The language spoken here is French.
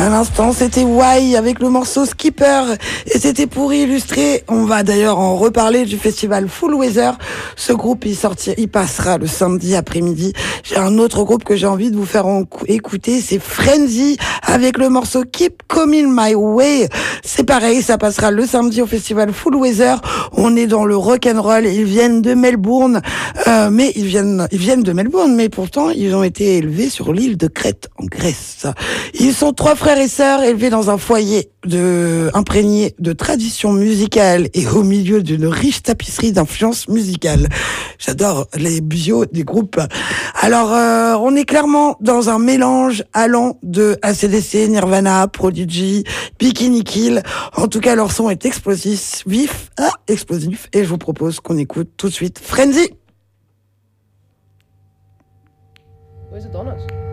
À l'instant, c'était Why avec le morceau Skipper. Et c'était pour illustrer, on va d'ailleurs en reparler du festival Full Weather. Ce groupe, il passera le samedi après-midi. J'ai un autre groupe que j'ai envie de vous faire écouter, c'est Frenzy avec le morceau Keep Coming My Way. C'est pareil, ça passera le samedi au festival Full Weather. On est dans le rock'n'roll. Ils viennent de Melbourne, mais ils viennent de Melbourne, mais pourtant ils ont été élevés sur l'île de Crète en Grèce. Ils sont 3 frères et sœurs élevés dans un foyer imprégné de traditions musicales et au milieu d'une riche tapisserie d'influences musicales. J'adore les bios des groupes. Alors, on est clairement dans un mélange allant de AC/DC, Nirvana, Prodigy, Bikini Kill. En tout cas, leur son est explosif, explosif. Et je vous propose qu'on écoute tout de suite Frenzy. Where's Adonis?